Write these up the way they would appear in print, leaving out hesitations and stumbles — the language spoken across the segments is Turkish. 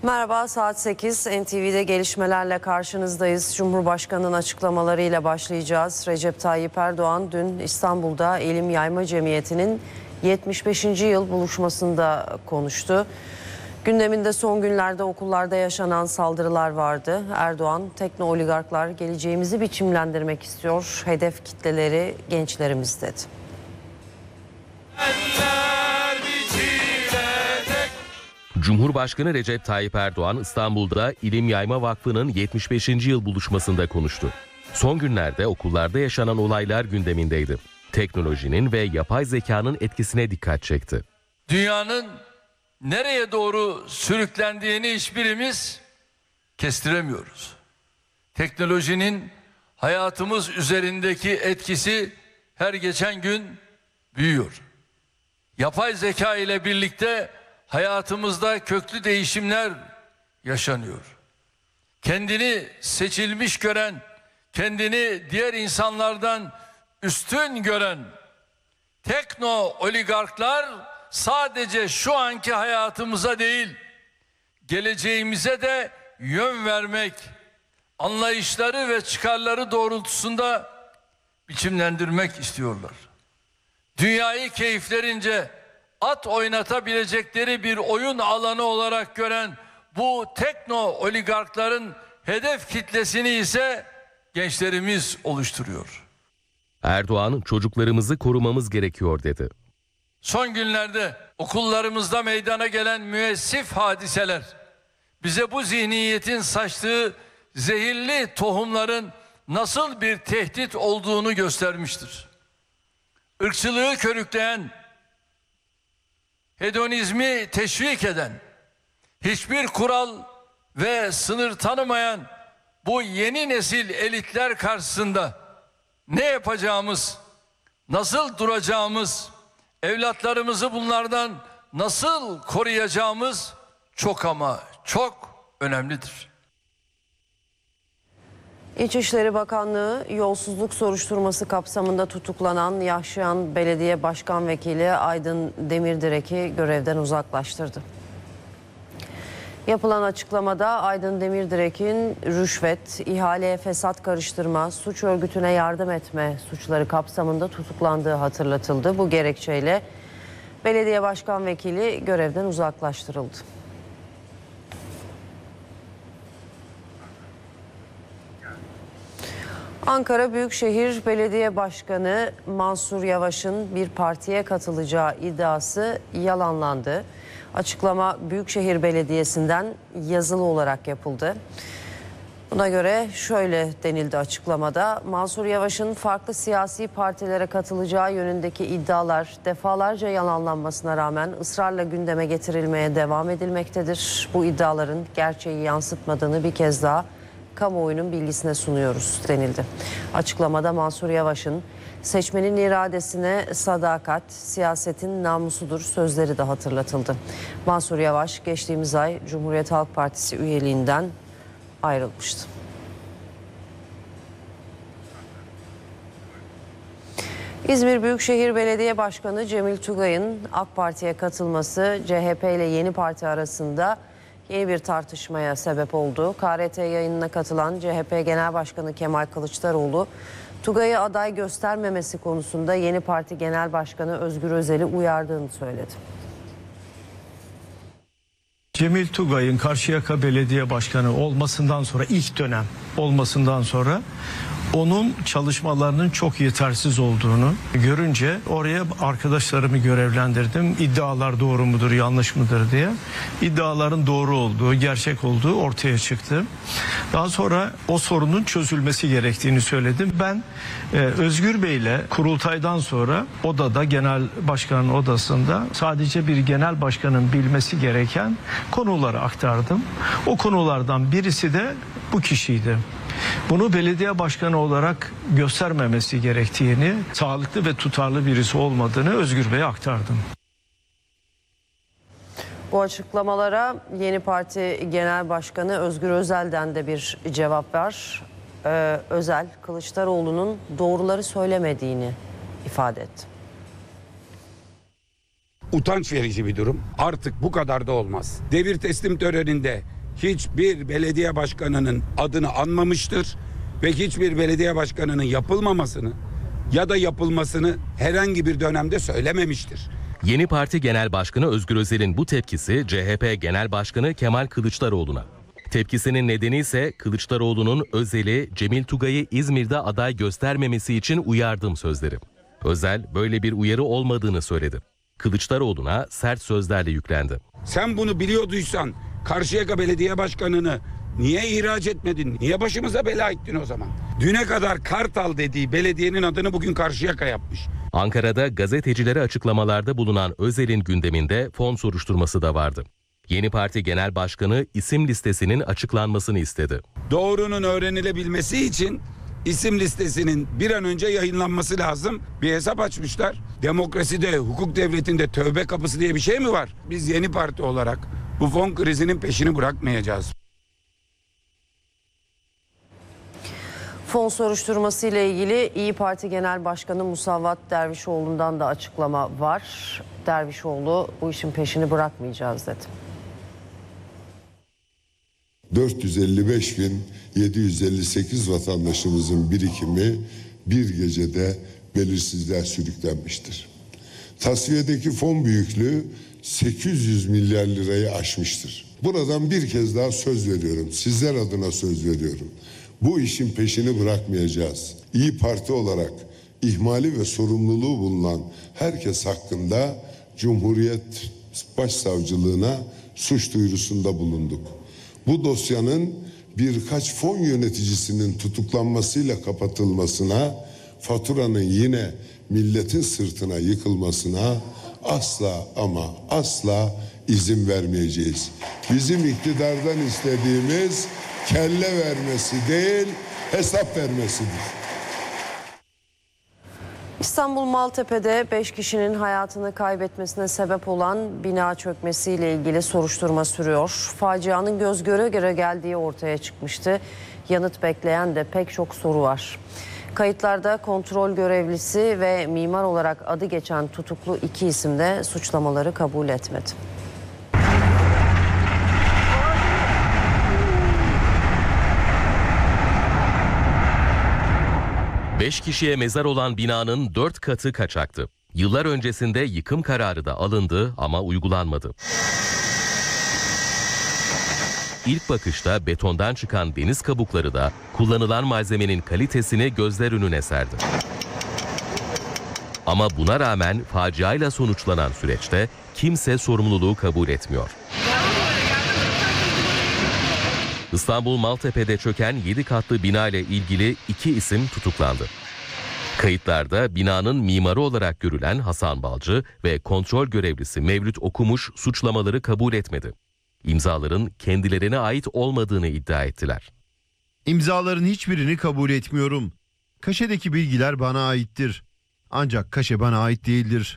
Merhaba, saat 8 NTV'de gelişmelerle karşınızdayız. Cumhurbaşkanı'nın açıklamalarıyla başlayacağız. Recep Tayyip Erdoğan dün İstanbul'da Eğilim Yayma Cemiyeti'nin 75. yıl buluşmasında konuştu. Gündeminde son günlerde okullarda yaşanan saldırılar vardı. Erdoğan, tekno oligarklar geleceğimizi biçimlendirmek istiyor. Hedef kitleleri gençlerimiz dedi. Cumhurbaşkanı Recep Tayyip Erdoğan İstanbul'da İlim Yayma Vakfı'nın 75. yıl buluşmasında konuştu. Son günlerde okullarda yaşanan olaylar gündemindeydi. Teknolojinin ve yapay zekanın etkisine dikkat çekti. Dünyanın nereye doğru sürüklendiğini hiçbirimiz kestiremiyoruz. Teknolojinin hayatımız üzerindeki etkisi her geçen gün büyüyor. Yapay zeka ile birlikte hayatımızda köklü değişimler yaşanıyor. Kendini seçilmiş gören, kendini diğer insanlardan üstün gören tekno oligarklar sadece şu anki hayatımıza değil, geleceğimize de yön vermek, anlayışları ve çıkarları doğrultusunda biçimlendirmek istiyorlar. Dünyayı keyiflerince at oynatabilecekleri bir oyun alanı olarak gören bu tekno oligarkların hedef kitlesini ise gençlerimiz oluşturuyor. Erdoğan, çocuklarımızı korumamız gerekiyor dedi. Son günlerde okullarımızda meydana gelen müessif hadiseler bize bu zihniyetin saçtığı zehirli tohumların nasıl bir tehdit olduğunu göstermiştir. Irkçılığı körükleyen, hedonizmi teşvik eden, hiçbir kural ve sınır tanımayan bu yeni nesil elitler karşısında ne yapacağımız, nasıl duracağımız, evlatlarımızı bunlardan nasıl koruyacağımız çok ama çok önemlidir. İçişleri Bakanlığı yolsuzluk soruşturması kapsamında tutuklanan Yahşıyan Belediye Başkan Vekili Aydın Demirdirek'i görevden uzaklaştırdı. Yapılan açıklamada Aydın Demirdirek'in rüşvet, ihaleye fesat karıştırma, suç örgütüne yardım etme suçları kapsamında tutuklandığı hatırlatıldı. Bu gerekçeyle Belediye Başkan Vekili görevden uzaklaştırıldı. Ankara Büyükşehir Belediye Başkanı Mansur Yavaş'ın bir partiye katılacağı iddiası yalanlandı. Açıklama Büyükşehir Belediyesi'nden yazılı olarak yapıldı. Buna göre şöyle denildi açıklamada: Mansur Yavaş'ın farklı siyasi partilere katılacağı yönündeki iddialar defalarca yalanlanmasına rağmen ısrarla gündeme getirilmeye devam edilmektedir. Bu iddiaların gerçeği yansıtmadığını bir kez daha kamuoyunun bilgisine sunuyoruz denildi. Açıklamada Mansur Yavaş'ın seçmenin iradesine sadakat, siyasetin namusudur sözleri de hatırlatıldı. Mansur Yavaş geçtiğimiz ay Cumhuriyet Halk Partisi üyeliğinden ayrılmıştı. İzmir Büyükşehir Belediye Başkanı Cemil Tugay'ın AK Parti'ye katılması CHP ile Yeni Parti arasında yeni bir tartışmaya sebep oldu. KRT yayınına katılan CHP Genel Başkanı Kemal Kılıçdaroğlu, Tugay'ı aday göstermemesi konusunda Yeni Parti Genel Başkanı Özgür Özel'i uyardığını söyledi. Cemil Tugay'ın Karşıyaka Belediye Başkanı olmasından sonra, ilk dönem olmasından sonra onun çalışmalarının çok yetersiz olduğunu görünce oraya arkadaşlarımı görevlendirdim. İddialar doğru mudur, yanlış mıdır diye. İddiaların doğru olduğu, gerçek olduğu ortaya çıktı. Daha sonra o sorunun çözülmesi gerektiğini söyledim. Ben Özgür Bey'le kurultaydan sonra odada, genel başkanın odasında sadece bir genel başkanın bilmesi gereken konuları aktardım. O konulardan birisi de bu kişiydi. Bunu belediye başkanı olarak göstermemesi gerektiğini, sağlıklı ve tutarlı birisi olmadığını Özgür Bey'e aktardım. Bu açıklamalara Yeni Parti Genel Başkanı Özgür Özel'den de bir cevap var. Özel, Kılıçdaroğlu'nun doğruları söylemediğini ifade etti. Utanç verici bir durum. Artık bu kadar da olmaz. Devir teslim töreninde hiçbir belediye başkanının adını anmamıştır ve hiçbir belediye başkanının yapılmamasını ya da yapılmasını herhangi bir dönemde söylememiştir. Yeni Parti Genel Başkanı Özgür Özel'in bu tepkisi CHP Genel Başkanı Kemal Kılıçdaroğlu'na. Tepkisinin nedeni ise Kılıçdaroğlu'nun Özel'i, Cemil Tugay'ı İzmir'de aday göstermemesi için uyardım sözleri. Özel böyle bir uyarı olmadığını söyledi. Kılıçdaroğlu'na sert sözlerle yüklendi. Sen bunu biliyorduysan Karşıyaka Belediye Başkanı'nı niye ihraç etmedin? Niye başımıza bela ettin o zaman? Düne kadar Kartal dediği belediyenin adını bugün Karşıyaka yapmış. Ankara'da gazetecilere açıklamalarda bulunan Özel'in gündeminde fon soruşturması da vardı. Yeni Parti Genel Başkanı isim listesinin açıklanmasını istedi. Doğrunun öğrenilebilmesi için isim listesinin bir an önce yayınlanması lazım. Bir hesap açmışlar. Demokraside, hukuk devletinde tövbe kapısı diye bir şey mi var? Biz Yeni Parti olarak bu fon krizinin peşini bırakmayacağız. Fon soruşturması ile ilgili İyi Parti Genel Başkanı Musavat Dervişoğlu'ndan da açıklama var. Dervişoğlu bu işin peşini bırakmayacağız dedi. 455.758 vatandaşımızın birikimi bir gecede belirsizliğe sürüklenmiştir. Tasfiyedeki fon büyüklüğü 800 milyar lirayı aşmıştır. Buradan bir kez daha söz veriyorum, sizler adına söz veriyorum. Bu işin peşini bırakmayacağız. İyi Parti olarak ihmali ve sorumluluğu bulunan herkes hakkında Cumhuriyet Başsavcılığına suç duyurusunda bulunduk. Bu dosyanın birkaç fon yöneticisinin tutuklanmasıyla kapatılmasına, faturanın yine milletin sırtına yıkılmasına asla ama asla izin vermeyeceğiz. Bizim iktidardan istediğimiz kelle vermesi değil, hesap vermesidir. İstanbul Maltepe'de 5 kişinin hayatını kaybetmesine sebep olan bina çökmesiyle ilgili soruşturma sürüyor. Facianın göz göre göre geldiği ortaya çıkmıştı. Yanıt bekleyen de pek çok soru var. Kayıtlarda kontrol görevlisi ve mimar olarak adı geçen tutuklu 2 isim de suçlamaları kabul etmedi. Beş kişiye mezar olan binanın 4 katı kaçaktı. Yıllar öncesinde yıkım kararı da alındı ama uygulanmadı. İlk bakışta betondan çıkan deniz kabukları da kullanılan malzemenin kalitesini gözler önüne serdi. Ama buna rağmen faciayla sonuçlanan süreçte kimse sorumluluğu kabul etmiyor. İstanbul Maltepe'de çöken 7 katlı bina ile ilgili 2 isim tutuklandı. Kayıtlarda binanın mimarı olarak görülen Hasan Balcı ve kontrol görevlisi Mevlüt Okumuş suçlamaları kabul etmedi. İmzaların kendilerine ait olmadığını iddia ettiler. İmzaların hiçbirini kabul etmiyorum. Kaşedeki bilgiler bana aittir. Ancak kaşe bana ait değildir.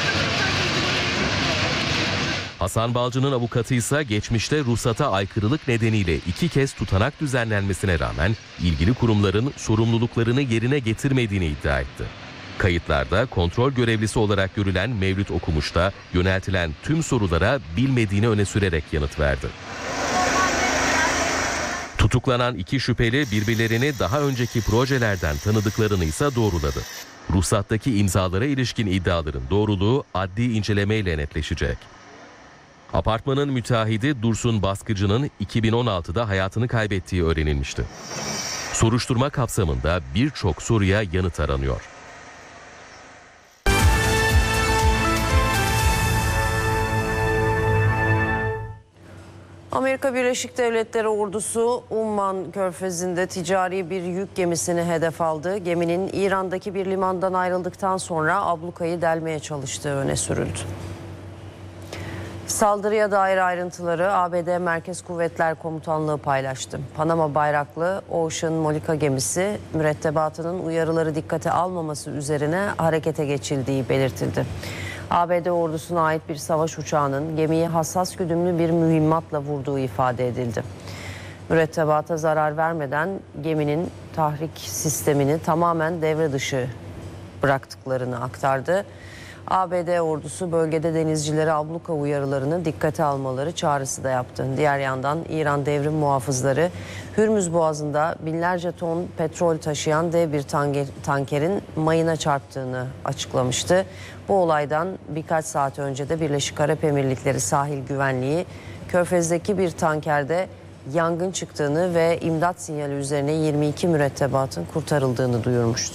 Hasan Balcı'nın avukatı ise geçmişte ruhsata aykırılık nedeniyle 2 kez tutanak düzenlenmesine rağmen ilgili kurumların sorumluluklarını yerine getirmediğini iddia etti. Kayıtlarda kontrol görevlisi olarak görülen Mevlüt Okumuş da yöneltilen tüm sorulara bilmediğini öne sürerek yanıt verdi. Tutuklanan 2 şüpheli birbirlerini daha önceki projelerden tanıdıklarını ise doğruladı. Ruhsattaki imzalara ilişkin iddiaların doğruluğu adli incelemeyle netleşecek. Apartmanın müteahhidi Dursun Baskıcı'nın 2016'da hayatını kaybettiği öğrenilmişti. Soruşturma kapsamında birçok soruya yanıt aranıyor. Amerika Birleşik Devletleri ordusu Umman Körfezi'nde ticari bir yük gemisini hedef aldı. Geminin İran'daki bir limandan ayrıldıktan sonra ablukayı delmeye çalıştığı öne sürüldü. Saldırıya dair ayrıntıları ABD Merkez Kuvvetler Komutanlığı paylaştı. Panama bayraklı Ocean Molika gemisi mürettebatının uyarıları dikkate almaması üzerine harekete geçildiği belirtildi. ABD ordusuna ait bir savaş uçağının gemiyi hassas güdümlü bir mühimmatla vurduğu ifade edildi. Mürettebata zarar vermeden geminin tahrik sistemini tamamen devre dışı bıraktıklarını aktardı. ABD ordusu bölgede denizcilere abluka uyarılarını dikkate almaları çağrısı da yaptı. Diğer yandan İran devrim muhafızları Hürmüz Boğazı'nda binlerce ton petrol taşıyan dev bir tankerin mayına çarptığını açıklamıştı. Bu olaydan birkaç saat önce de Birleşik Arap Emirlikleri Sahil Güvenliği Körfez'deki bir tankerde yangın çıktığını ve imdat sinyali üzerine 22 mürettebatın kurtarıldığını duyurmuştu.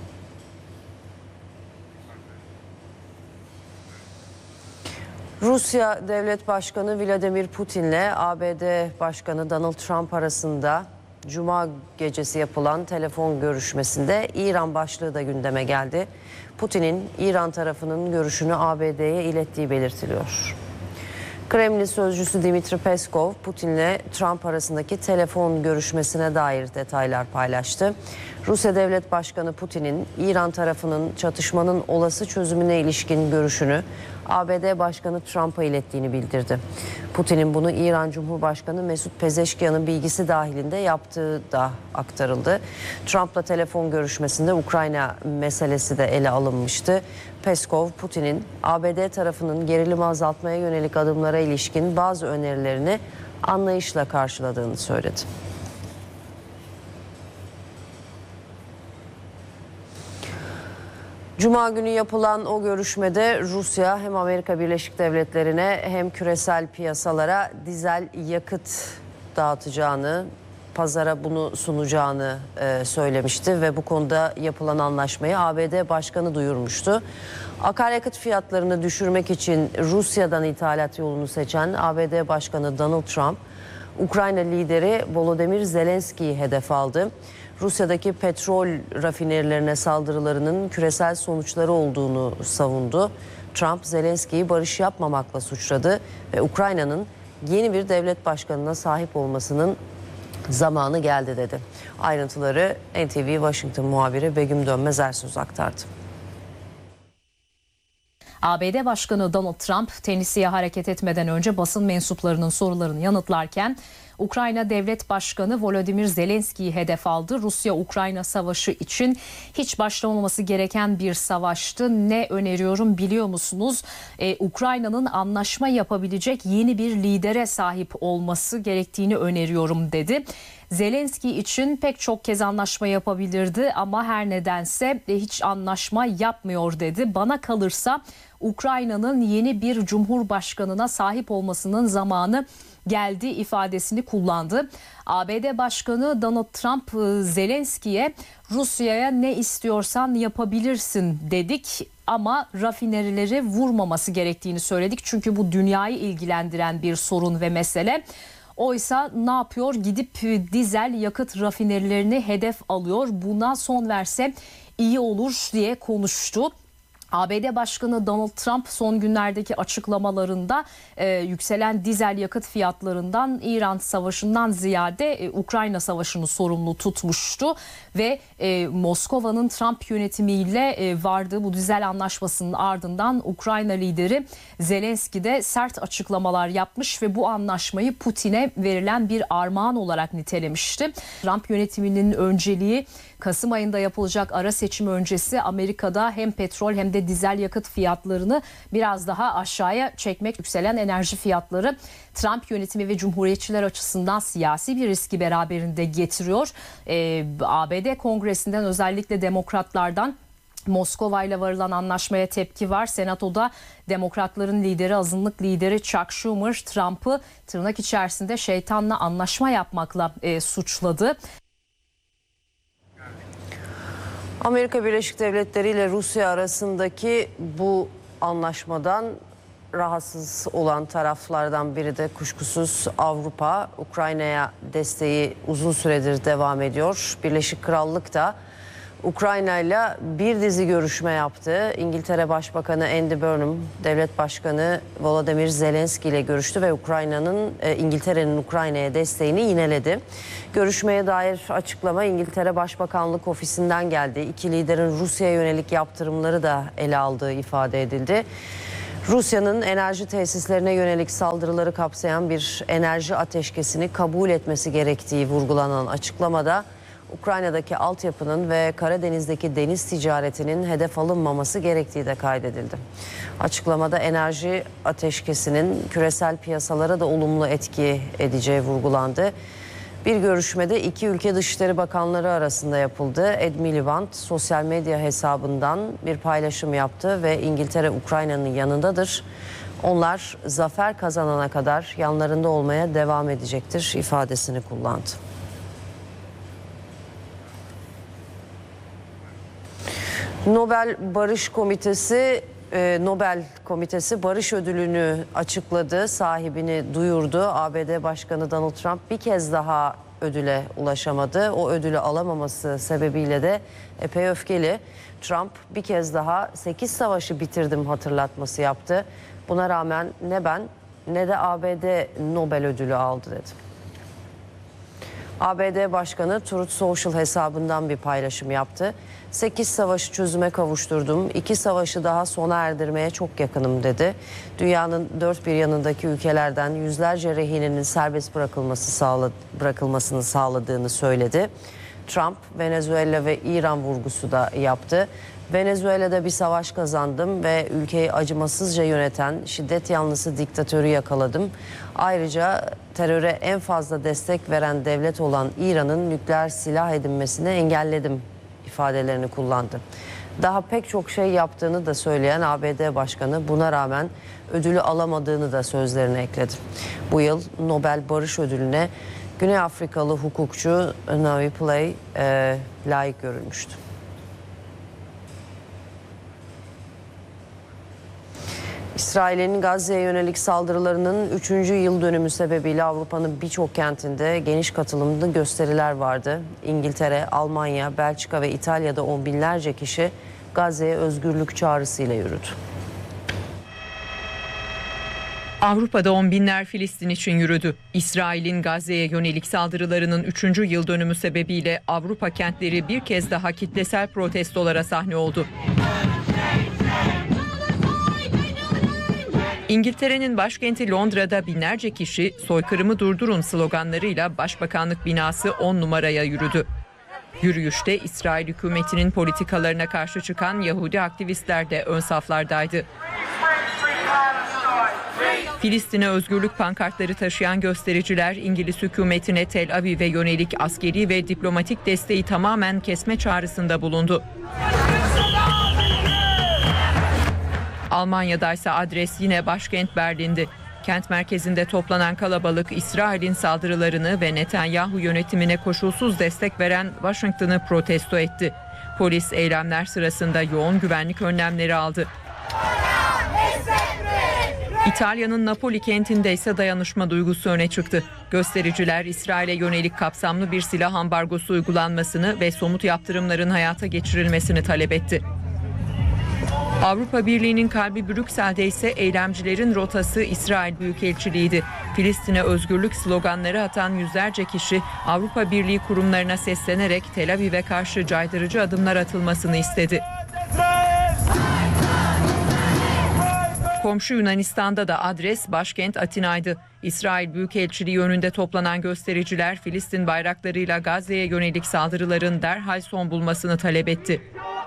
Rusya Devlet Başkanı Vladimir Putin'le ABD Başkanı Donald Trump arasında Cuma gecesi yapılan telefon görüşmesinde İran başlığı da gündeme geldi. Putin'in İran tarafının görüşünü ABD'ye ilettiği belirtiliyor. Kremlin sözcüsü Dmitri Peskov, Putin'le Trump arasındaki telefon görüşmesine dair detaylar paylaştı. Rusya Devlet Başkanı Putin'in İran tarafının çatışmanın olası çözümüne ilişkin görüşünü ABD Başkanı Trump'a ilettiğini bildirdi. Putin'in bunu İran Cumhurbaşkanı Mesut Pezeşkiyan'ın bilgisi dahilinde yaptığı da aktarıldı. Trump'la telefon görüşmesinde Ukrayna meselesi de ele alınmıştı. Peskov, Putin'in ABD tarafının gerilimi azaltmaya yönelik adımlara ilişkin bazı önerilerini anlayışla karşıladığını söyledi. Cuma günü yapılan o görüşmede Rusya hem Amerika Birleşik Devletleri'ne hem küresel piyasalara dizel yakıt dağıtacağını, pazara bunu sunacağını söylemişti ve bu konuda yapılan anlaşmayı ABD Başkanı duyurmuştu. Akaryakıt fiyatlarını düşürmek için Rusya'dan ithalat yolunu seçen ABD Başkanı Donald Trump, Ukrayna lideri Volodymyr Zelenski'yi hedef aldı. Rusya'daki petrol rafinerilerine saldırılarının küresel sonuçları olduğunu savundu. Trump, Zelenski'yi barış yapmamakla suçladı ve Ukrayna'nın yeni bir devlet başkanına sahip olmasının zamanı geldi dedi. Ayrıntıları NTV Washington muhabiri Begüm Dönmez Ersöz aktardı. ABD Başkanı Donald Trump, Tennessee'ye hareket etmeden önce basın mensuplarının sorularını yanıtlarken Ukrayna Devlet Başkanı Volodymyr Zelenski'yi hedef aldı. Rusya-Ukrayna savaşı için hiç başlamaması gereken bir savaştı. Ne öneriyorum biliyor musunuz? Ukrayna'nın anlaşma yapabilecek yeni bir lidere sahip olması gerektiğini öneriyorum dedi. Zelenski için pek çok kez anlaşma yapabilirdi ama her nedense hiç anlaşma yapmıyor dedi. Bana kalırsa Ukrayna'nın yeni bir cumhurbaşkanına sahip olmasının zamanı geldi ifadesini kullandı. ABD Başkanı Donald Trump, Zelenski'ye Rusya'ya ne istiyorsan yapabilirsin dedik ama rafinerileri vurmaması gerektiğini söyledik. Çünkü bu dünyayı ilgilendiren bir sorun ve mesele. Oysa ne yapıyor? Gidip dizel yakıt rafinerilerini hedef alıyor. Buna son verse iyi olur diye konuştu. ABD Başkanı Donald Trump son günlerdeki açıklamalarında yükselen dizel yakıt fiyatlarından İran Savaşı'ndan ziyade Ukrayna Savaşı'nı sorumlu tutmuştu ve Moskova'nın Trump yönetimiyle vardığı bu dizel anlaşmasının ardından Ukrayna lideri Zelenski de sert açıklamalar yapmış ve bu anlaşmayı Putin'e verilen bir armağan olarak nitelemişti. Trump yönetiminin önceliği Kasım ayında yapılacak ara seçim öncesi Amerika'da hem petrol hem de dizel yakıt fiyatlarını biraz daha aşağıya çekmek. Yükselen enerji fiyatları Trump yönetimi ve cumhuriyetçiler açısından siyasi bir riski beraberinde getiriyor. ABD Kongresi'nden özellikle demokratlardan Moskova ile varılan anlaşmaya tepki var. Senatoda demokratların lideri, azınlık lideri Chuck Schumer Trump'ı tırnak içerisinde şeytanla anlaşma yapmakla suçladı. Amerika Birleşik Devletleri ile Rusya arasındaki bu anlaşmadan rahatsız olan taraflardan biri de kuşkusuz Avrupa. Ukrayna'ya desteği uzun süredir devam ediyor. Birleşik Krallık da Ukrayna ile bir dizi görüşme yaptı. İngiltere Başbakanı Andy Burnham, Devlet Başkanı Volodymyr Zelenski ile görüştü ve İngiltere'nin Ukrayna'ya desteğini yineledi. Görüşmeye dair açıklama İngiltere Başbakanlık Ofisi'nden geldi. İki liderin Rusya'ya yönelik yaptırımları da ele aldığı ifade edildi. Rusya'nın enerji tesislerine yönelik saldırıları kapsayan bir enerji ateşkesini kabul etmesi gerektiği vurgulanan açıklamada Ukrayna'daki altyapının ve Karadeniz'deki deniz ticaretinin hedef alınmaması gerektiği de kaydedildi. Açıklamada enerji ateşkesinin küresel piyasalara da olumlu etki edeceği vurgulandı. Bir görüşmede iki ülke Dışişleri Bakanları arasında yapıldı. Ed Miliband sosyal medya hesabından bir paylaşım yaptı ve İngiltere Ukrayna'nın yanındadır. Onlar zafer kazanana kadar yanlarında olmaya devam edecektir ifadesini kullandı. Nobel Komitesi Barış Ödülünü açıkladı, sahibini duyurdu. ABD Başkanı Donald Trump bir kez daha ödüle ulaşamadı. O ödülü alamaması sebebiyle de epey öfkeli. Trump bir kez daha 8 savaşı bitirdim hatırlatması yaptı. Buna rağmen ne ben ne de ABD Nobel ödülü aldı dedi. ABD Başkanı Truth Social hesabından bir paylaşım yaptı. 8 savaşı çözüme kavuşturdum. 2 savaşı daha sona erdirmeye çok yakınım dedi. Dünyanın dört bir yanındaki ülkelerden yüzlerce rehinenin serbest bırakılmasını sağladığını söyledi. Trump, Venezuela ve İran vurgusu da yaptı. Venezuela'da bir savaş kazandım ve ülkeyi acımasızca yöneten şiddet yanlısı diktatörü yakaladım. Ayrıca teröre en fazla destek veren devlet olan İran'ın nükleer silah edinmesini engelledim ifadelerini kullandı. Daha pek çok şey yaptığını da söyleyen ABD Başkanı buna rağmen ödülü alamadığını da sözlerine ekledi. Bu yıl Nobel Barış Ödülü'ne Güney Afrikalı hukukçu Navi Pillay layık görülmüştü. İsrail'in Gazze'ye yönelik saldırılarının 3. yıl dönümü sebebiyle Avrupa'nın birçok kentinde geniş katılımlı gösteriler vardı. İngiltere, Almanya, Belçika ve İtalya'da on binlerce kişi Gazze'ye özgürlük çağrısıyla yürüdü. Avrupa'da on binler Filistin için yürüdü. İsrail'in Gazze'ye yönelik saldırılarının 3. yıl dönümü sebebiyle Avrupa kentleri bir kez daha kitlesel protestolara sahne oldu. İngiltere'nin başkenti Londra'da binlerce kişi "Soykırımı durdurun" sloganlarıyla Başbakanlık binası 10 numaraya yürüdü. Yürüyüşte İsrail hükümetinin politikalarına karşı çıkan Yahudi aktivistler de ön saflardaydı. Filistin'e özgürlük pankartları taşıyan göstericiler İngiliz hükümetine Tel Aviv'e yönelik askeri ve diplomatik desteği tamamen kesme çağrısında bulundu. Almanya'da ise adres yine başkent Berlin'di. Kent merkezinde toplanan kalabalık İsrail'in saldırılarını ve Netanyahu yönetimine koşulsuz destek veren Washington'ı protesto etti. Polis eylemler sırasında yoğun güvenlik önlemleri aldı. İtalya'nın Napoli kentinde ise dayanışma duygusu öne çıktı. Göstericiler İsrail'e yönelik kapsamlı bir silah ambargosu uygulanmasını ve somut yaptırımların hayata geçirilmesini talep etti. Avrupa Birliği'nin kalbi Brüksel'de ise eylemcilerin rotası İsrail Büyükelçiliği'ydi. Filistin'e özgürlük sloganları atan yüzlerce kişi Avrupa Birliği kurumlarına seslenerek Tel Aviv'e karşı caydırıcı adımlar atılmasını istedi. Komşu Yunanistan'da da adres başkent Atina'ydı. İsrail Büyükelçiliği önünde toplanan göstericiler Filistin bayraklarıyla Gazze'ye yönelik saldırıların derhal son bulmasını talep etti.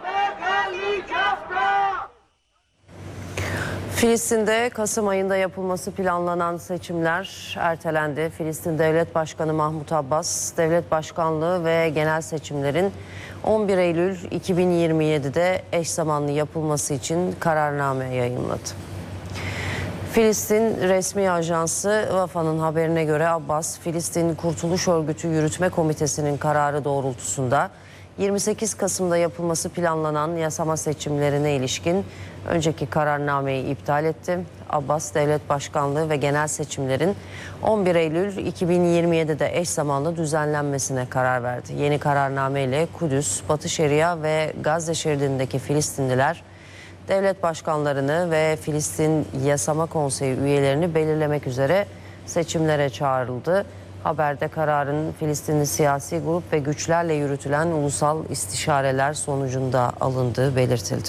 Filistin'de Kasım ayında yapılması planlanan seçimler ertelendi. Filistin Devlet Başkanı Mahmut Abbas, devlet başkanlığı ve genel seçimlerin 11 Eylül 2027'de eş zamanlı yapılması için kararname yayınladı. Filistin resmi ajansı Vafa'nın haberine göre Abbas, Filistin Kurtuluş Örgütü Yürütme Komitesi'nin kararı doğrultusunda 28 Kasım'da yapılması planlanan yasama seçimlerine ilişkin önceki kararnameyi iptal etti. Abbas, devlet başkanlığı ve genel seçimlerin 11 Eylül 2027'de eş zamanlı düzenlenmesine karar verdi. Yeni kararnameyle Kudüs, Batı Şeria ve Gazze şeridindeki Filistinliler devlet başkanlarını ve Filistin Yasama Konseyi üyelerini belirlemek üzere seçimlere çağrıldı. Haberde kararın Filistinli siyasi grup ve güçlerle yürütülen ulusal istişareler sonucunda alındığı belirtildi.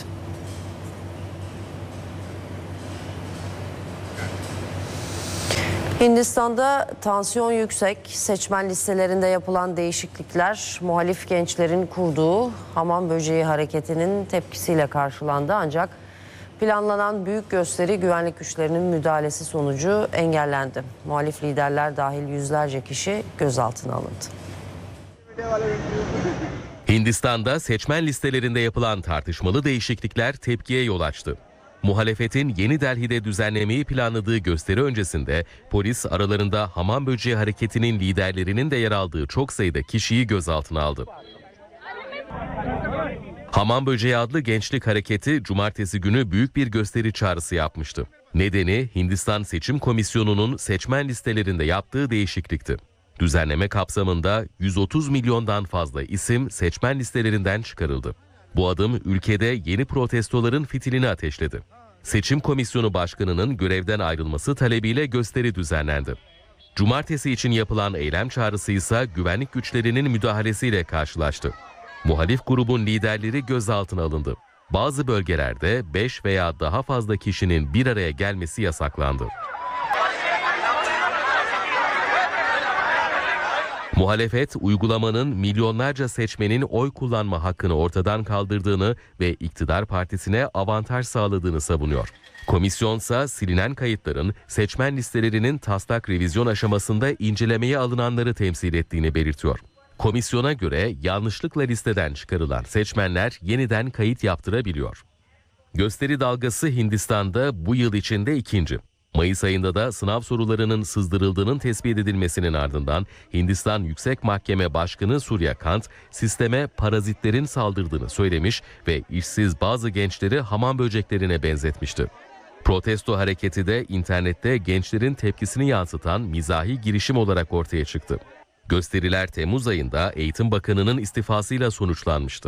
Hindistan'da tansiyon yüksek, seçmen listelerinde yapılan değişiklikler muhalif gençlerin kurduğu hamam böceği hareketinin tepkisiyle karşılandı. Ancak planlanan büyük gösteri güvenlik güçlerinin müdahalesi sonucu engellendi. Muhalif liderler dahil yüzlerce kişi gözaltına alındı. Hindistan'da seçmen listelerinde yapılan tartışmalı değişiklikler tepkiye yol açtı. Muhalefetin Yeni Delhi'de düzenlemeyi planladığı gösteri öncesinde polis aralarında hamam böceği hareketinin liderlerinin de yer aldığı çok sayıda kişiyi gözaltına aldı. Hamam böceği adlı gençlik hareketi cumartesi günü büyük bir gösteri çağrısı yapmıştı. Nedeni Hindistan Seçim Komisyonu'nun seçmen listelerinde yaptığı değişiklikti. Düzenleme kapsamında 130 milyondan fazla isim seçmen listelerinden çıkarıldı. Bu adım ülkede yeni protestoların fitilini ateşledi. Seçim Komisyonu Başkanı'nın görevden ayrılması talebiyle gösteri düzenlendi. Cumartesi için yapılan eylem çağrısı ise güvenlik güçlerinin müdahalesiyle karşılaştı. Muhalif grubun liderleri gözaltına alındı. Bazı bölgelerde 5 veya daha fazla kişinin bir araya gelmesi yasaklandı. Muhalefet, uygulamanın milyonlarca seçmenin oy kullanma hakkını ortadan kaldırdığını ve iktidar partisine avantaj sağladığını savunuyor. Komisyonsa silinen kayıtların seçmen listelerinin taslak revizyon aşamasında incelemeye alınanları temsil ettiğini belirtiyor. Komisyona göre yanlışlıkla listeden çıkarılan seçmenler yeniden kayıt yaptırabiliyor. Gösteri dalgası Hindistan'da bu yıl içinde ikinci. Mayıs ayında da sınav sorularının sızdırıldığının tespit edilmesinin ardından Hindistan Yüksek Mahkeme Başkanı Surya Kant sisteme parazitlerin saldırdığını söylemiş ve işsiz bazı gençleri hamam böceklerine benzetmişti. Protesto hareketi de internette gençlerin tepkisini yansıtan mizahi girişim olarak ortaya çıktı. Gösteriler Temmuz ayında Eğitim Bakanı'nın istifasıyla sonuçlanmıştı.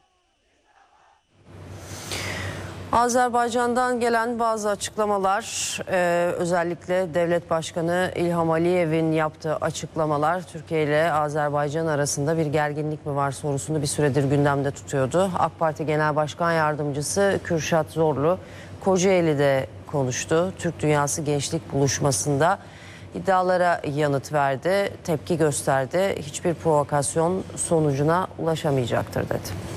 Azerbaycan'dan gelen bazı açıklamalar, özellikle Devlet Başkanı İlham Aliyev'in yaptığı açıklamalar Türkiye ile Azerbaycan arasında bir gerginlik mi var sorusunu bir süredir gündemde tutuyordu. AK Parti Genel Başkan Yardımcısı Kürşat Zorlu Kocaeli'de konuştu. Türk Dünyası Gençlik Buluşması'nda iddialara yanıt verdi, tepki gösterdi. Hiçbir provokasyon sonucuna ulaşamayacaktır dedi.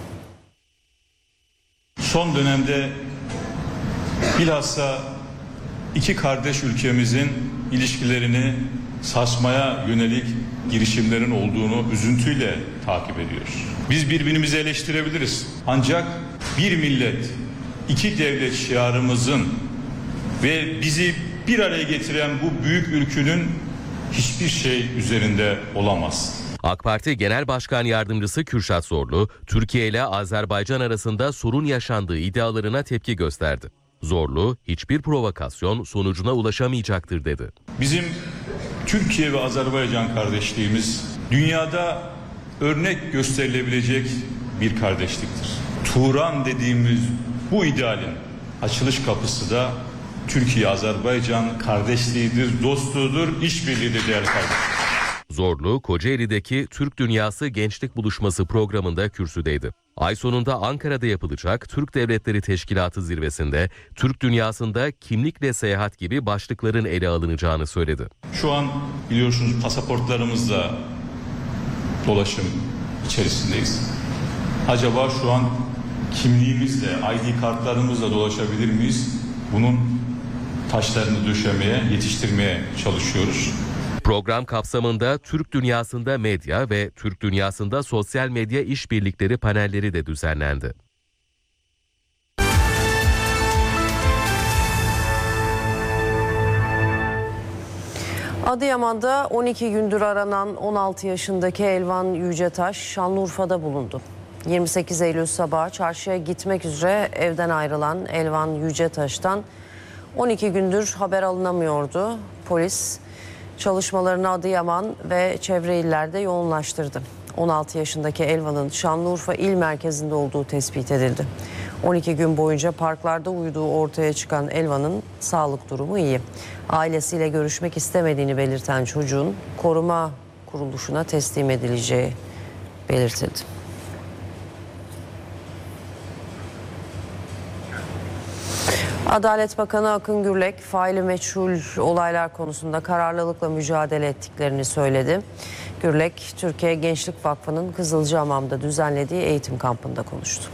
Son dönemde bilhassa iki kardeş ülkemizin ilişkilerini sarsmaya yönelik girişimlerin olduğunu üzüntüyle takip ediyoruz. Biz birbirimizi eleştirebiliriz. Ancak bir millet, iki devlet şiarımızın ve bizi bir araya getiren bu büyük ülkünün hiçbir şey üzerinde olamaz. AK Parti Genel Başkan Yardımcısı Kürşat Zorlu, Türkiye ile Azerbaycan arasında sorun yaşandığı iddialarına tepki gösterdi. Zorlu, hiçbir provokasyon sonucuna ulaşamayacaktır dedi. Bizim Türkiye ve Azerbaycan kardeşliğimiz dünyada örnek gösterilebilecek bir kardeşliktir. Turan dediğimiz bu idealin açılış kapısı da Türkiye-Azerbaycan kardeşliğidir, dostluğudur, işbirliğidir değerli kardeşlerim. Zorlu, Kocaeli'deki Türk Dünyası Gençlik Buluşması programında kürsüdeydi. Ay sonunda Ankara'da yapılacak Türk Devletleri Teşkilatı zirvesinde Türk dünyasında kimlikle seyahat gibi başlıkların ele alınacağını söyledi. Şu an biliyorsunuz pasaportlarımızla dolaşım içerisindeyiz. Acaba şu an kimliğimizle, ID kartlarımızla dolaşabilir miyiz? Bunun taşlarını döşemeye, yetiştirmeye çalışıyoruz. Program kapsamında Türk dünyasında medya ve Türk dünyasında sosyal medya işbirlikleri panelleri de düzenlendi. Adıyaman'da 12 gündür aranan 16 yaşındaki Elvan Yücetaş Şanlıurfa'da bulundu. 28 Eylül sabahı çarşıya gitmek üzere evden ayrılan Elvan Yücetaş'tan 12 gündür haber alınamıyordu. Polis çalışmalarını Adıyaman ve çevre illerde yoğunlaştırdı. 16 yaşındaki Elvan'ın Şanlıurfa il merkezinde olduğu tespit edildi. 12 gün boyunca parklarda uyuduğu ortaya çıkan Elvan'ın sağlık durumu iyi. Ailesiyle görüşmek istemediğini belirten çocuğun koruma kuruluşuna teslim edileceği belirtildi. Adalet Bakanı Akın Gürlek, faili meçhul olaylar konusunda kararlılıkla mücadele ettiklerini söyledi. Gürlek, Türkiye Gençlik Vakfı'nın Kızılcahamam'da düzenlediği eğitim kampında konuştu.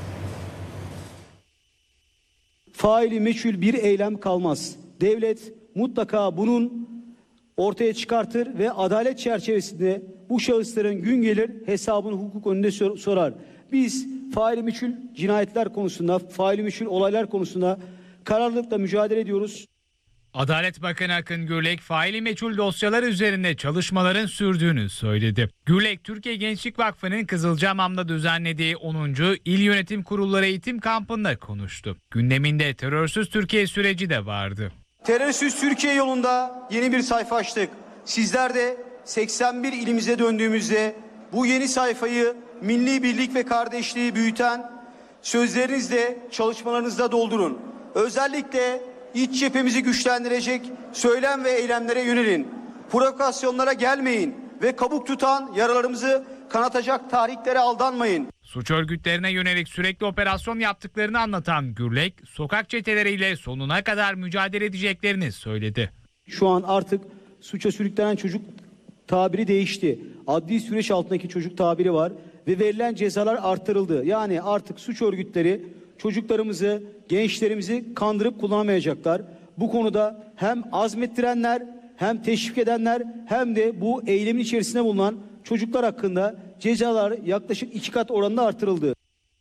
Faili meçhul bir eylem kalmaz. Devlet mutlaka bunun ortaya çıkartır ve adalet çerçevesinde bu şahısların gün gelir hesabını hukuk önünde sorar. Biz faili meçhul cinayetler konusunda, faili meçhul olaylar konusunda kararlılıkla mücadele ediyoruz. Adalet Bakanı Akın Gürlek, faili meçhul dosyalar üzerinde çalışmaların sürdüğünü söyledi. Gürlek, Türkiye Gençlik Vakfı'nın Kızılcahamam'da düzenlediği 10. İl Yönetim Kurulları Eğitim Kampı'nda konuştu. Gündeminde terörsüz Türkiye süreci de vardı. Terörsüz Türkiye yolunda yeni bir sayfa açtık. Sizler de 81 ilimize döndüğümüzde bu yeni sayfayı milli birlik ve kardeşliği büyüten sözlerinizle, çalışmalarınızla doldurun. Özellikle iç cephemizi güçlendirecek söylem ve eylemlere yönelin. Provokasyonlara gelmeyin ve kabuk tutan yaralarımızı kanatacak tahriklere aldanmayın. Suç örgütlerine yönelik sürekli operasyon yaptıklarını anlatan Gürlek, sokak çeteleriyle sonuna kadar mücadele edeceklerini söyledi. Şu an artık suça sürüklenen çocuk tabiri değişti. Adli süreç altındaki çocuk tabiri var ve verilen cezalar artırıldı. Yani artık suç örgütleri çocuklarımızı, gençlerimizi kandırıp kullanamayacaklar. Bu konuda hem azmettirenler, hem teşvik edenler, hem de bu eylemin içerisinde bulunan çocuklar hakkında cezalar yaklaşık 2 kat oranında artırıldı.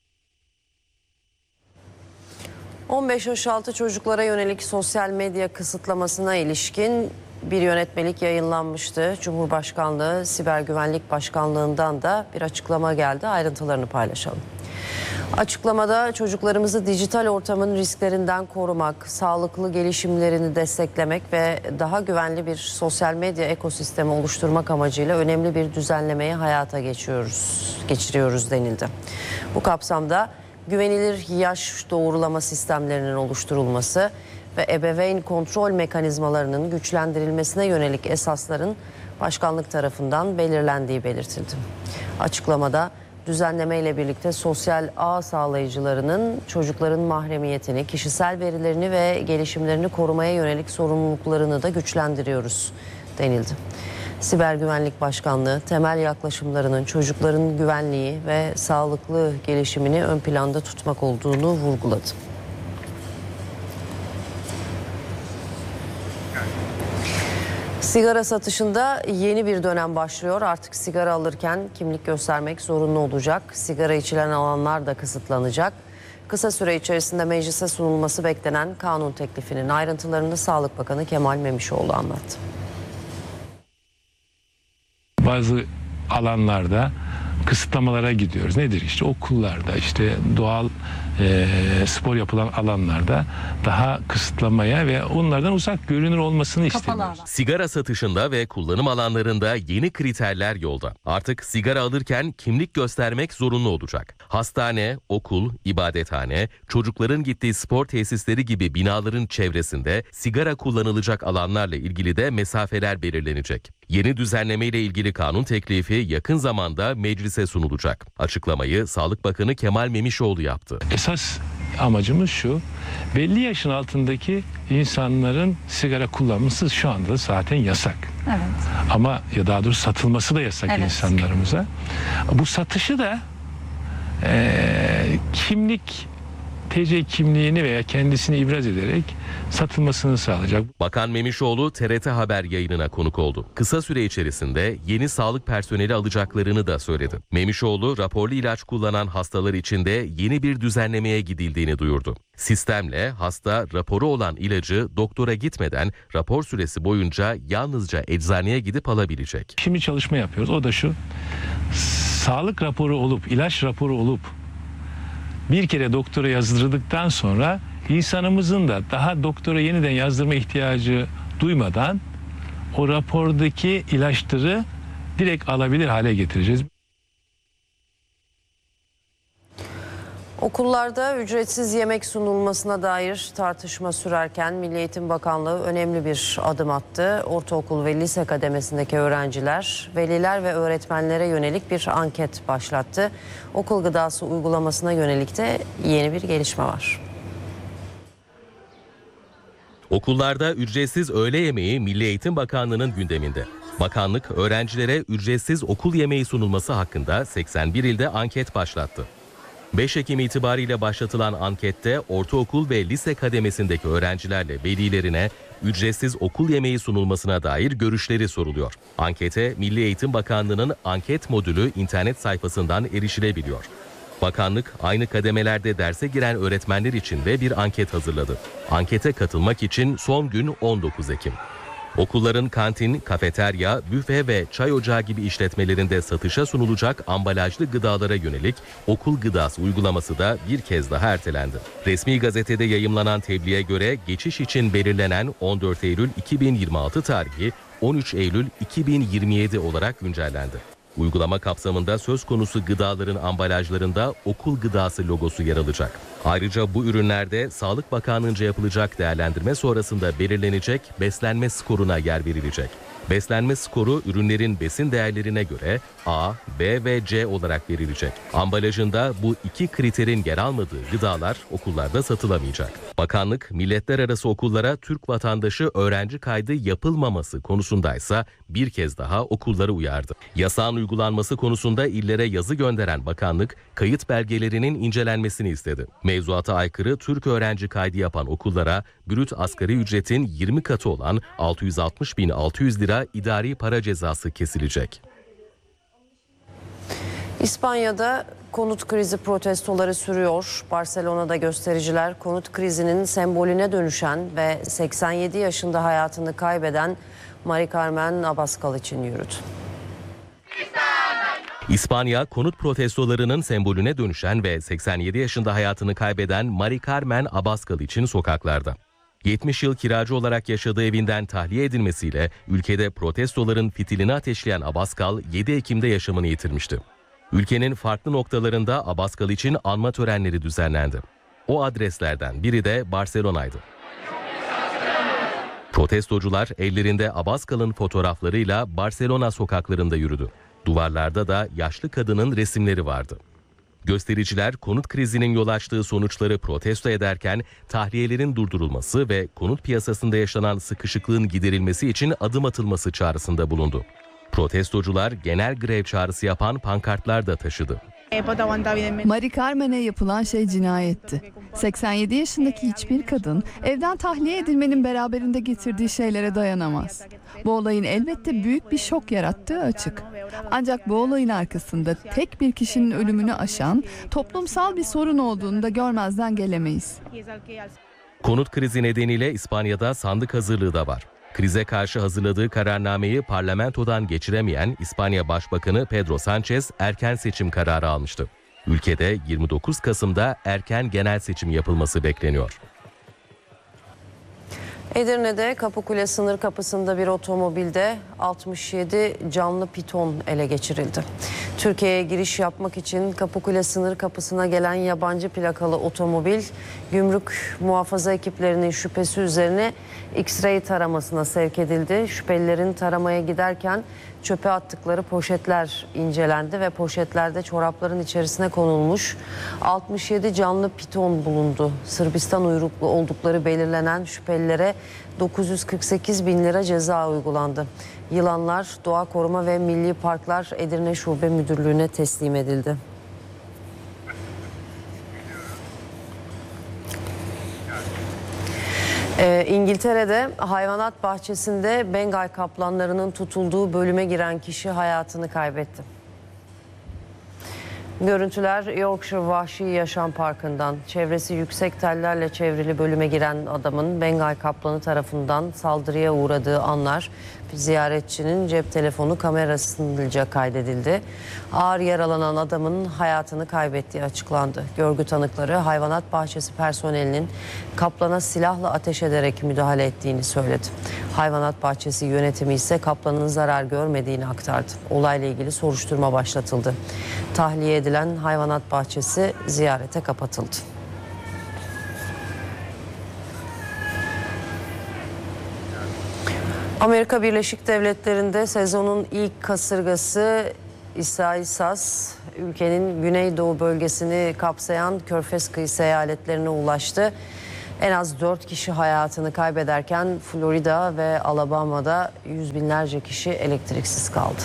15 yaş altı çocuklara yönelik sosyal medya kısıtlamasına ilişkin bir yönetmelik yayınlanmıştı. Cumhurbaşkanlığı Siber Güvenlik Başkanlığı'ndan da bir açıklama geldi. Ayrıntılarını paylaşalım. Açıklamada çocuklarımızı dijital ortamın risklerinden korumak, sağlıklı gelişimlerini desteklemek ve daha güvenli bir sosyal medya ekosistemi oluşturmak amacıyla önemli bir düzenlemeyi hayata geçiriyoruz denildi. Bu kapsamda güvenilir yaş doğrulama sistemlerinin oluşturulması ve ebeveyn kontrol mekanizmalarının güçlendirilmesine yönelik esasların başkanlık tarafından belirlendiği belirtildi. Açıklamada düzenleme ile birlikte sosyal ağ sağlayıcılarının çocukların mahremiyetini, kişisel verilerini ve gelişimlerini korumaya yönelik sorumluluklarını da güçlendiriyoruz denildi. Siber Güvenlik Başkanlığı temel yaklaşımlarının çocukların güvenliği ve sağlıklı gelişimini ön planda tutmak olduğunu vurguladı. Sigara satışında yeni bir dönem başlıyor. Artık sigara alırken kimlik göstermek zorunlu olacak. Sigara içilen alanlar da kısıtlanacak. Kısa süre içerisinde meclise sunulması beklenen kanun teklifinin ayrıntılarını Sağlık Bakanı Kemal Memişoğlu anlattı. Bazı alanlarda kısıtlamalara gidiyoruz. Nedir işte okullarda, işte doğal spor yapılan alanlarda daha kısıtlamaya ve onlardan uzak görünür olmasını istemiyoruz. Sigara satışında ve kullanım alanlarında yeni kriterler yolda. Artık sigara alırken kimlik göstermek zorunlu olacak. Hastane, okul, ibadethane, çocukların gittiği spor tesisleri gibi binaların çevresinde sigara kullanılacak alanlarla ilgili de mesafeler belirlenecek. Yeni düzenleme ile ilgili kanun teklifi yakın zamanda meclise sunulacak. Açıklamayı Sağlık Bakanı Kemal Memişoğlu yaptı. Esas amacımız şu, belli yaşın altındaki insanların sigara kullanması şu anda zaten yasak. Evet. Ama ya daha doğrusu satılması da yasak insanlarımıza. Bu satışı da TC kimliğini veya kendisini ibraz ederek satılmasını sağlayacak. Bakan Memişoğlu TRT Haber yayınına konuk oldu. Kısa süre içerisinde yeni sağlık personeli alacaklarını da söyledi. Memişoğlu raporlu ilaç kullanan hastalar için de yeni bir düzenlemeye gidildiğini duyurdu. Sistemle hasta raporu olan ilacı doktora gitmeden rapor süresi boyunca yalnızca eczaneye gidip alabilecek. Şimdi çalışma yapıyoruz. O da şu: sağlık raporu olup, ilaç raporu olup bir kere doktora yazdırdıktan sonra insanımızın da daha doktora yeniden yazdırma ihtiyacı duymadan o rapordaki ilaçları direkt alabilir hale getireceğiz. Okullarda ücretsiz yemek sunulmasına dair tartışma sürerken Milli Eğitim Bakanlığı önemli bir adım attı. Ortaokul ve lise kademesindeki öğrenciler, veliler ve öğretmenlere yönelik bir anket başlattı. Okul gıdası uygulamasına yönelik de yeni bir gelişme var. Okullarda ücretsiz öğle yemeği Milli Eğitim Bakanlığı'nın gündeminde. Bakanlık öğrencilere ücretsiz okul yemeği sunulması hakkında 81 ilde anket başlattı. 5 Ekim itibariyle başlatılan ankette ortaokul ve lise kademesindeki öğrencilerle velilerine ücretsiz okul yemeği sunulmasına dair görüşleri soruluyor. Ankete Milli Eğitim Bakanlığı'nın anket modülü internet sayfasından erişilebiliyor. Bakanlık aynı kademelerde derse giren öğretmenler için de bir anket hazırladı. Ankete katılmak için son gün 19 Ekim. Okulların kantin, kafeterya, büfe ve çay ocağı gibi işletmelerinde satışa sunulacak ambalajlı gıdalara yönelik okul gıdası uygulaması da bir kez daha ertelendi. Resmi gazetede yayımlanan tebliğe göre geçiş için belirlenen 14 Eylül 2026 tarihi 13 Eylül 2027 olarak güncellendi. Uygulama kapsamında söz konusu gıdaların ambalajlarında okul gıdası logosu yer alacak. Ayrıca bu ürünlerde Sağlık Bakanlığı'nca yapılacak değerlendirme sonrasında belirlenecek beslenme skoruna yer verilecek. Beslenme skoru ürünlerin besin değerlerine göre A, B ve C olarak verilecek. Ambalajında bu iki kriterin yer almadığı gıdalar okullarda satılamayacak. Bakanlık, milletler arası okullara Türk vatandaşı öğrenci kaydı yapılmaması konusundaysa bir kez daha okulları uyardı. Yasağın uygulanması konusunda illere yazı gönderen bakanlık, kayıt belgelerinin incelenmesini istedi. Mevzuata aykırı Türk öğrenci kaydı yapan okullara brüt asgari ücretin 20 katı olan 660.600 lira idari para cezası kesilecek. İspanya'da konut krizi protestoları sürüyor. Barcelona'da göstericiler konut krizinin sembolüne dönüşen ve 87 yaşında hayatını kaybeden Mari Carmen Abascal için yürüdü. İspanya, konut protestolarının sembolüne dönüşen ve 87 yaşında hayatını kaybeden Mari Carmen Abascal için sokaklarda. 70 yıl kiracı olarak yaşadığı evinden tahliye edilmesiyle ülkede protestoların fitilini ateşleyen Abascal 7 Ekim'de yaşamını yitirmişti. Ülkenin farklı noktalarında Abascal için anma törenleri düzenlendi. O adreslerden biri de Barcelona'ydı. Protestocular ellerinde Abascal'ın fotoğraflarıyla Barcelona sokaklarında yürüdü. Duvarlarda da yaşlı kadının resimleri vardı. Göstericiler konut krizinin yol açtığı sonuçları protesto ederken tahliyelerin durdurulması ve konut piyasasında yaşanan sıkışıklığın giderilmesi için adım atılması çağrısında bulundu. Protestocular genel grev çağrısı yapan pankartlar da taşıdı. Mari Carmen'e yapılan şey cinayetti. 87 yaşındaki hiçbir kadın evden tahliye edilmenin beraberinde getirdiği şeylere dayanamaz. Bu olayın elbette büyük bir şok yarattığı açık. Ancak bu olayın arkasında tek bir kişinin ölümünü aşan toplumsal bir sorun olduğunu da görmezden gelemeyiz. Konut krizi nedeniyle İspanya'da sandık hazırlığı da var. Krize karşı hazırladığı kararnameyi parlamentodan geçiremeyen İspanya Başbakanı Pedro Sánchez erken seçim kararı almıştı. Ülkede 29 Kasım'da erken genel seçim yapılması bekleniyor. Edirne'de Kapıkule sınır kapısında bir otomobilde 67 canlı piton ele geçirildi. Türkiye'ye giriş yapmak için Kapıkule sınır kapısına gelen yabancı plakalı otomobil gümrük muhafaza ekiplerinin şüphesi üzerine X-ray taramasına sevk edildi. Şüphelilerin taramaya giderken çöpe attıkları poşetler incelendi ve poşetlerde çorapların içerisine konulmuş 67 canlı piton bulundu. Sırbistan uyruklu oldukları belirlenen şüphelilere 948 bin lira ceza uygulandı. Yılanlar Doğa Koruma ve Milli Parklar Edirne Şube Müdürlüğü'ne teslim edildi. İngiltere'de hayvanat bahçesinde Bengal kaplanlarının tutulduğu bölüme giren kişi hayatını kaybetti. Görüntüler Yorkshire Vahşi Yaşam Parkı'ndan. Çevresi yüksek tellerle çevrili bölüme giren adamın Bengal kaplanı tarafından saldırıya uğradığı anlar ziyaretçinin cep telefonu kamerasıyla kaydedildi. Ağır yaralanan adamın hayatını kaybettiği açıklandı. Görgü tanıkları hayvanat bahçesi personelinin kaplana silahla ateş ederek müdahale ettiğini söyledi. Hayvanat bahçesi yönetimi ise kaplanın zarar görmediğini aktardı. Olayla ilgili soruşturma başlatıldı. Tahliye edilen hayvanat bahçesi ziyarete kapatıldı. Amerika Birleşik Devletleri'nde sezonun ilk kasırgası Isaias ülkenin güneydoğu bölgesini kapsayan Körfez kıyısı eyaletlerine ulaştı. En az 4 kişi hayatını kaybederken Florida ve Alabama'da yüz binlerce kişi elektriksiz kaldı.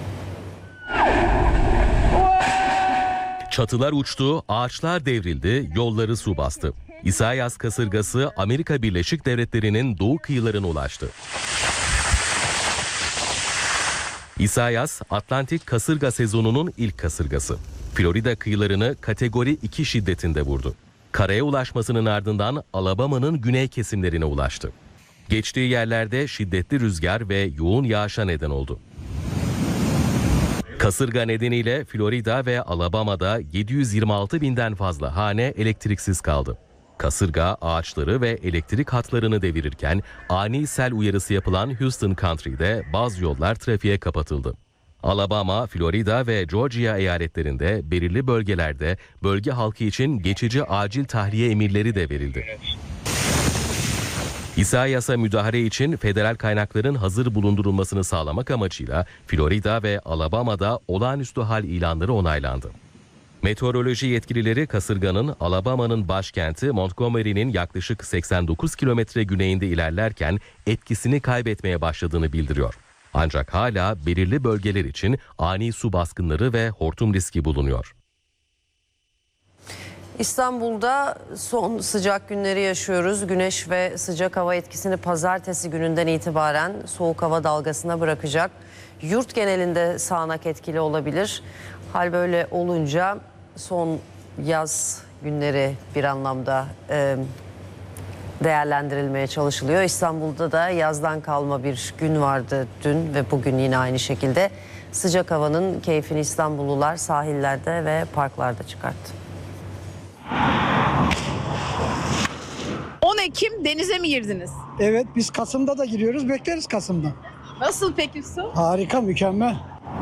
Çatılar uçtu, ağaçlar devrildi, yolları su bastı. İsaias kasırgası Amerika Birleşik Devletleri'nin doğu kıyılarına ulaştı. İsaias, Atlantik kasırga sezonunun ilk kasırgası. Florida kıyılarını kategori 2 şiddetinde vurdu. Karaya ulaşmasının ardından Alabama'nın güney kesimlerine ulaştı. Geçtiği yerlerde şiddetli rüzgar ve yoğun yağışa neden oldu. Kasırga nedeniyle Florida ve Alabama'da 726 binden fazla hane elektriksiz kaldı. Kasırga ağaçları ve elektrik hatlarını devirirken ani sel uyarısı yapılan Houston Country'de bazı yollar trafiğe kapatıldı. Alabama, Florida ve Georgia eyaletlerinde belirli bölgelerde bölge halkı için geçici acil tahliye emirleri de verildi. İsaias'a müdahale için federal kaynakların hazır bulundurulmasını sağlamak amacıyla Florida ve Alabama'da olağanüstü hal ilanları onaylandı. Meteoroloji yetkilileri kasırganın Alabama'nın başkenti Montgomery'nin yaklaşık 89 kilometre güneyinde ilerlerken etkisini kaybetmeye başladığını bildiriyor. Ancak hala belirli bölgeler için ani su baskınları ve hortum riski bulunuyor. İstanbul'da son sıcak günleri yaşıyoruz. Güneş ve sıcak hava etkisini pazartesi gününden itibaren soğuk hava dalgasına bırakacak. Yurt genelinde sağanak etkili olabilir. Hal böyle olunca son yaz günleri bir anlamda değerlendirilmeye çalışılıyor. İstanbul'da da yazdan kalma bir gün vardı dün ve bugün yine aynı şekilde. Sıcak havanın keyfini İstanbullular sahillerde ve parklarda çıkarttı. 10 Ekim denize mi girdiniz? Evet, biz Kasım'da da giriyoruz, bekleriz Kasım'da. Nasıl peki su? Harika, mükemmel.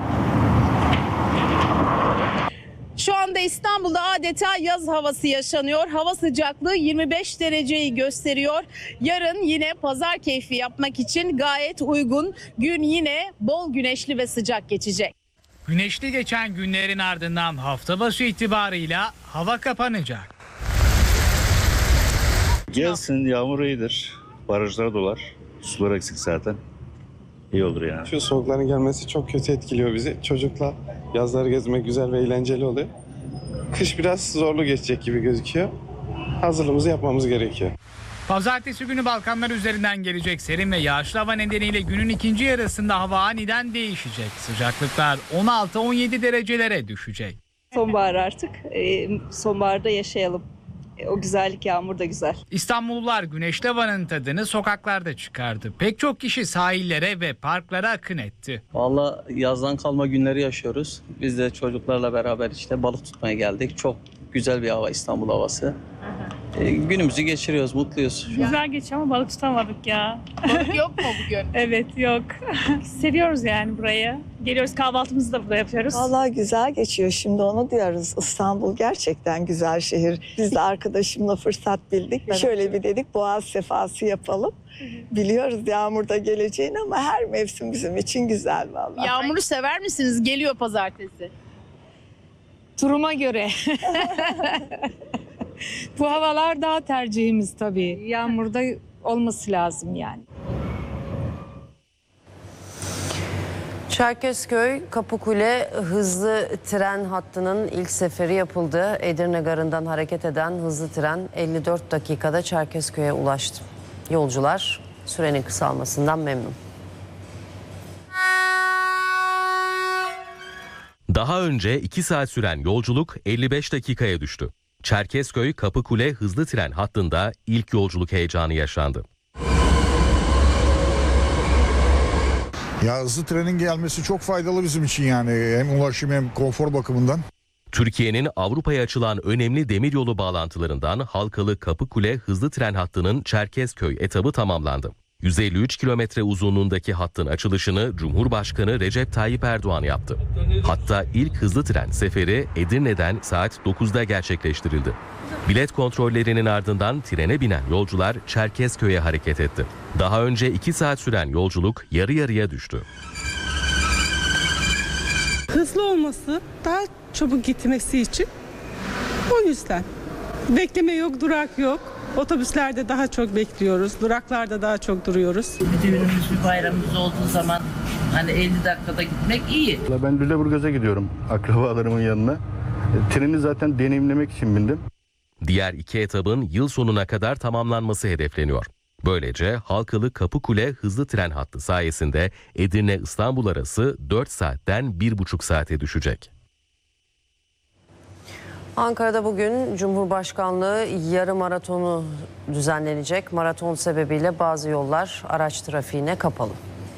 Şu anda İstanbul'da adeta yaz havası yaşanıyor. Hava sıcaklığı 25 dereceyi gösteriyor. Yarın yine pazar keyfi yapmak için gayet uygun. Gün yine bol güneşli ve sıcak geçecek. Güneşli geçen günlerin ardından hafta başı itibarıyla hava kapanacak. Gelsin, yağmur iyidir. Barajlar dolar. Sular eksik zaten. İyi olur yani. Şu soğukların gelmesi çok kötü etkiliyor bizi. Çocukla yazları gezmek güzel ve eğlenceli oluyor. Kış biraz zorlu geçecek gibi gözüküyor. Hazırlığımızı yapmamız gerekiyor. Pazartesi günü Balkanlar üzerinden gelecek serin ve yağışlı hava nedeniyle günün ikinci yarısında hava aniden değişecek. Sıcaklıklar 16-17 derecelere düşecek. Sonbahar artık. Sonbaharda yaşayalım. O güzellik, yağmur da güzel. İstanbullular güneşli havanın tadını sokaklarda çıkardı. Pek çok kişi sahillere ve parklara akın etti. Vallahi yazdan kalma günleri yaşıyoruz. Biz de çocuklarla beraber işte balık tutmaya geldik. Çok güzel bir hava, İstanbul havası. Günümüzü geçiriyoruz, mutluyuz. Güzel geçiyor ama balık tutamadık ya. Balık yok mu bugün? Evet, yok. Seviyoruz yani burayı. Geliyoruz, kahvaltımızı da burada yapıyoruz. Vallahi güzel geçiyor, şimdi onu diyoruz. İstanbul gerçekten güzel şehir. Biz de arkadaşımla fırsat bildik. Evet. Şöyle bir dedik, boğaz sefası yapalım. Biliyoruz yağmurda geleceğini ama her mevsim bizim için güzel vallahi. Yağmuru sever misiniz? Geliyor pazartesi. Duruma göre. Bu havalar daha tercihimiz tabii. Yağmurda olması lazım yani. Çerkezköy Kapıkule hızlı tren hattının ilk seferi yapıldı. Edirne Garı'ndan hareket eden hızlı tren 54 dakikada Çerkezköy'e ulaştı. Yolcular sürenin kısalmasından memnun. Daha önce 2 saat süren yolculuk 55 dakikaya düştü. Çerkezköy Kapıkule hızlı tren hattında ilk yolculuk heyecanı yaşandı. Ya hızlı trenin gelmesi çok faydalı bizim için yani. Hem ulaşım hem konfor bakımından. Türkiye'nin Avrupa'ya açılan önemli demiryolu bağlantılarından Halkalı Kapıkule hızlı tren hattının Çerkezköy etabı tamamlandı. 153 kilometre uzunluğundaki hattın açılışını Cumhurbaşkanı Recep Tayyip Erdoğan yaptı. Hatta ilk hızlı tren seferi Edirne'den saat 9'da gerçekleştirildi. Bilet kontrollerinin ardından trene binen yolcular Çerkezköy'e hareket etti. Daha önce 2 saat süren yolculuk yarı yarıya düştü. Hızlı olması, daha çabuk gitmesi için o yüzden. Bekleme yok, durak yok. Otobüslerde daha çok bekliyoruz. Duraklarda daha çok duruyoruz. Bir düğünümüz, bir bayramımız olduğu zaman hani 50 dakikada gitmek iyi. Ben Lüleburgaz'a gidiyorum akrabalarımın yanına. Treni zaten deneyimlemek için bindim. Diğer 2 etabın yıl sonuna kadar tamamlanması hedefleniyor. Böylece Halkalı Kapıkule hızlı tren hattı sayesinde Edirne-İstanbul arası 4 saatten 1,5 saate düşecek. Ankara'da bugün Cumhurbaşkanlığı yarı maratonu düzenlenecek. Maraton sebebiyle bazı yollar araç trafiğine kapalı.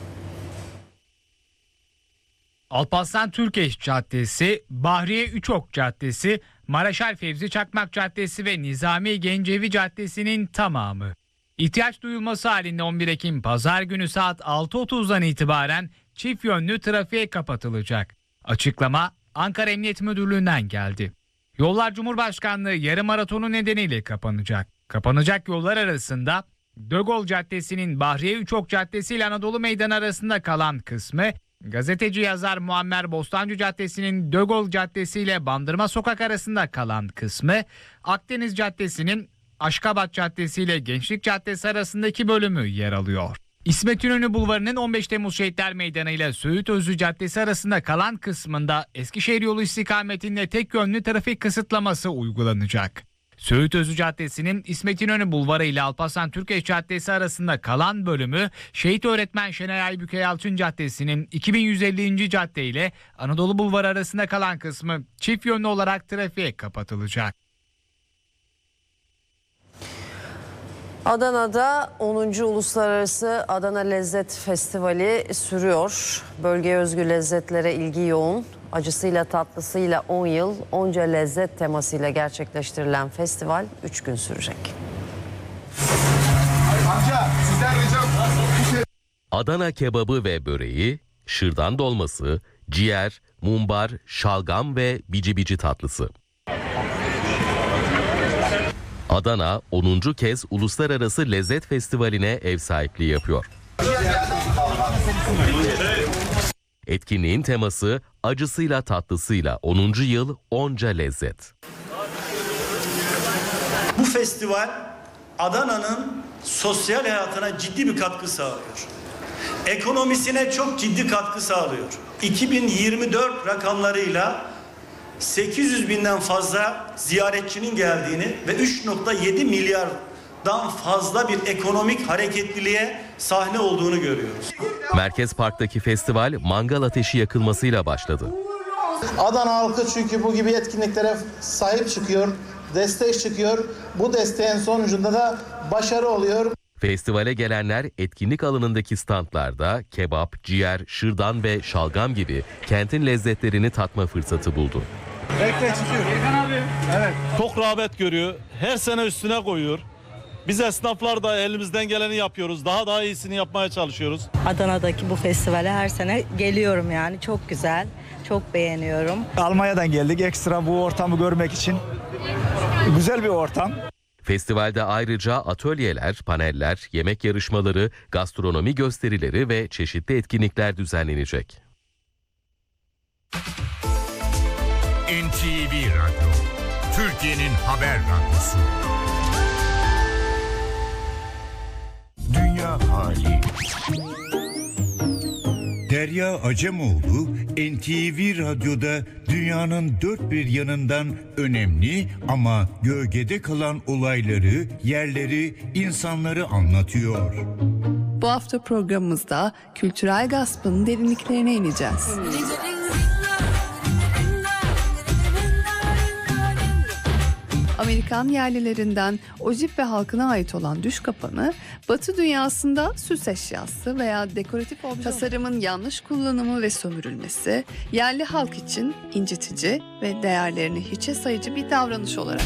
Alparslan Türkeş Caddesi, Bahriye Üçok Caddesi, Maraşal Fevzi Çakmak Caddesi ve Nizami Gencevi Caddesi'nin tamamı. İhtiyaç duyulması halinde 11 Ekim Pazar günü saat 6.30'dan itibaren çift yönlü trafiğe kapatılacak. Açıklama Ankara Emniyet Müdürlüğü'nden geldi. Yollar Cumhurbaşkanlığı yarı maratonu nedeniyle kapanacak. Kapanacak yollar arasında De Gaulle Caddesi'nin Bahriye Üçok Caddesi ile Anadolu Meydanı arasında kalan kısmı, gazeteci yazar Muammer Bostancı Caddesi'nin De Gaulle Caddesi ile Bandırma Sokak arasında kalan kısmı, Akdeniz Caddesi'nin Aşkabat Caddesi ile Gençlik Caddesi arasındaki bölümü yer alıyor. İsmet İnönü Bulvarı'nın 15 Temmuz Şehitler Meydanı ile Söğüt Özü Caddesi arasında kalan kısmında Eskişehir yolu istikametinde tek yönlü trafik kısıtlaması uygulanacak. Söğüt Özü Caddesi'nin İsmet İnönü Bulvarı ile Alparslan Türkeş Caddesi arasında kalan bölümü, Şehit Öğretmen Şenay Aybüke Yalçın Caddesi'nin 2150. cadde ile Anadolu Bulvarı arasında kalan kısmı çift yönlü olarak trafiğe kapatılacak. Adana'da 10. Uluslararası Adana Lezzet Festivali sürüyor. Bölgeye özgü lezzetlere ilgi yoğun. Acısıyla tatlısıyla 10 yıl onca lezzet temasıyla gerçekleştirilen festival 3 gün sürecek. Adana kebabı ve böreği, şırdan dolması, ciğer, mumbar, şalgam ve bici bici tatlısı. Adana 10. kez Uluslararası Lezzet Festivali'ne ev sahipliği yapıyor. Etkinliğin teması acısıyla tatlısıyla 10. yıl onca lezzet. Bu festival Adana'nın sosyal hayatına ciddi bir katkı sağlıyor. Ekonomisine çok ciddi katkı sağlıyor. 2024 rakamlarıyla 800 binden fazla ziyaretçinin geldiğini ve 3.7 milyardan fazla bir ekonomik hareketliliğe sahne olduğunu görüyoruz. Merkez Park'taki festival mangal ateşi yakılmasıyla başladı. Adana halkı çünkü bu gibi etkinliklere sahip çıkıyor, destek çıkıyor. Bu desteğin sonucunda da başarı oluyor. Festivale gelenler etkinlik alanındaki standlarda kebap, ciğer, şırdan ve şalgam gibi kentin lezzetlerini tatma fırsatı buldu. Bekle çıkıyor. Evet. Çok rağbet görüyor. Her sene üstüne koyuyor. Biz esnaflar da elimizden geleni yapıyoruz. Daha iyisini yapmaya çalışıyoruz. Adana'daki bu festivale her sene geliyorum yani. Çok güzel. Çok beğeniyorum. Almanya'dan geldik ekstra bu ortamı görmek için. Güzel bir ortam. Festivalde ayrıca atölyeler, paneller, yemek yarışmaları, gastronomi gösterileri ve çeşitli etkinlikler düzenlenecek. NTV Radyo, Türkiye'nin haber radyosu. Dünya hali. Derya Acemoğlu, NTV Radyo'da dünyanın dört bir yanından önemli ama gölgede kalan olayları, yerleri, insanları anlatıyor. Bu hafta programımızda kültürel gaspın derinliklerine ineceğiz. Amerikan yerlilerinden Ojibwe halkına ait olan düş kapanı, Batı dünyasında süs eşyası veya dekoratif obje tasarımın yanlış kullanımı ve sömürülmesi, yerli halk için incitici ve değerlerini hiçe sayıcı bir davranış olarak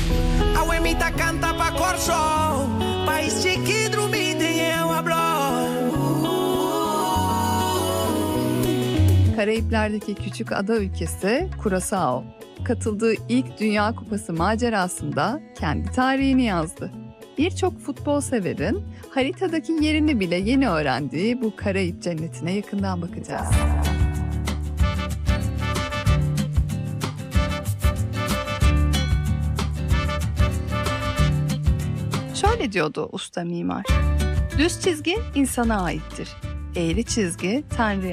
Karayipler'deki küçük ada ülkesi Curaçao, katıldığı ilk Dünya Kupası macerasında kendi tarihini yazdı. Birçok futbol severin haritadaki yerini bile yeni öğrendiği bu Karayip cennetine yakından bakacağız. Şöyle Şöyle diyordu usta mimar. Düz çizgi insana aittir. Eğri çizgi Tanrı'ya